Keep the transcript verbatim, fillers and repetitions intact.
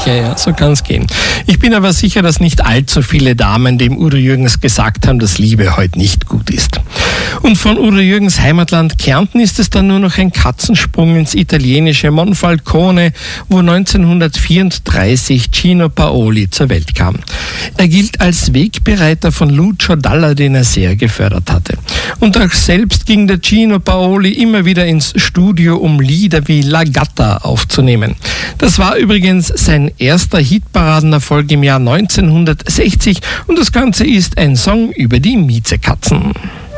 Ja, ja, so kann es gehen. Ich bin aber sicher, dass nicht allzu viele Damen dem Udo Jürgens gesagt haben, dass Liebe heute nicht gut ist. Und von Udo Jürgens Heimatland Kärnten ist es dann nur noch ein Katzensprung ins italienische Monfalcone, wo neunzehnhundertvierunddreißig Gino Paoli zur Welt kam. Er gilt als Wegbereiter von Lucio Dalla, den er sehr gefördert hatte. Und auch selbst ging der Gino Paoli immer wieder ins Studio, um Lieder wie La Gatta aufzunehmen. Das war übrigens sein erster Hitparadenerfolg im Jahr neunzehnhundertsechzig und das Ganze ist ein Song über die Miezekatzen.